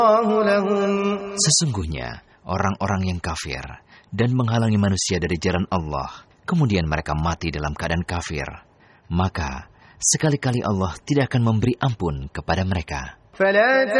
Sesungguhnya orang-orang yang kafir dan menghalangi manusia dari jalan Allah, kemudian mereka mati dalam keadaan kafir, maka sekali-kali Allah tidak akan memberi ampun kepada mereka.